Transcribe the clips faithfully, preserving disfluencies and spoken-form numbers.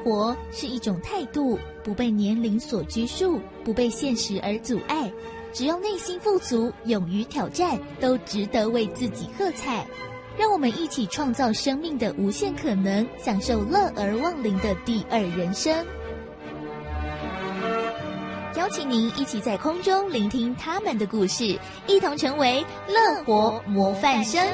活是一种态度，不被年龄所拘束，不被现实而阻碍，只要内心富足，勇于挑战，都值得为自己喝彩。让我们一起创造生命的无限可能，享受乐而忘灵的第二人生。邀请您一起在空中聆听他们的故事，一同成为乐活模范生。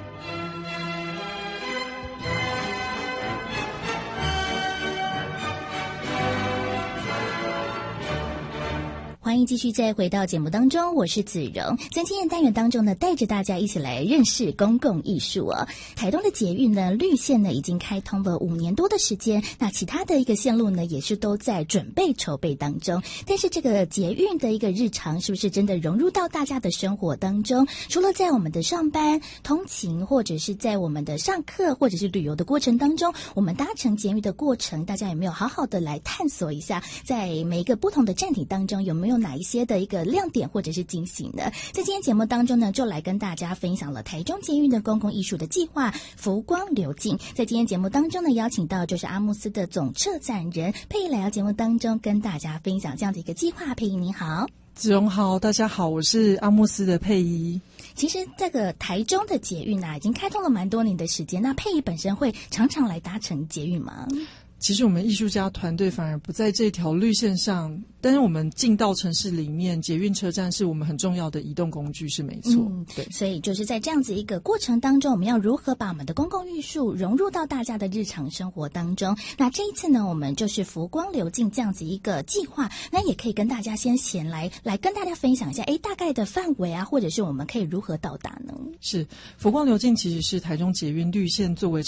欢迎继续再回到节目当中，我是子荣。在今天单元当中呢，带着大家一起来认识公共艺术哦。台东的捷运呢，绿线呢已经开通了五年多的时间，那其他的一个线路呢，也是都在准备筹备当中。但是这个捷运的一个日常，是不是真的融入到大家的生活当中？除了在我们的上班、通勤，或者是在我们的上课，或者是旅游的过程当中，我们搭乘捷运的过程，大家有没有好好的来探索一下，在每一个不同的站点当中，有没有哪一些的一个亮点或者是惊喜呢？在今天节目当中呢，就来跟大家分享了台中捷运的公共艺术的计划浮光流镜。在今天节目当中呢，邀请到就是阿慕斯的总策展人佩仪来到节目当中跟大家分享这样的一个计划。佩仪你好。 子荣好，大家好，我是阿慕斯的佩仪。 其实这个台中的捷运啊，已经开通了蛮多年的时间，那佩仪本身会常常来搭乘捷运吗？ 其实我们艺术家团队反而不在这条绿线上，但是我们进到城市里面，捷运车站是我们很重要的移动工具，是没错。 嗯，对。所以就是在这样子一个过程当中，我们要如何把我们的公共艺术融入到大家的日常生活当中？那这一次呢，我们就是浮光流镜这样子一个计划，那也可以跟大家先闲来来跟大家分享一下，哎，大概的范围啊，或者是我们可以如何到达呢？ 是浮光流镜其实是台中捷运绿线作为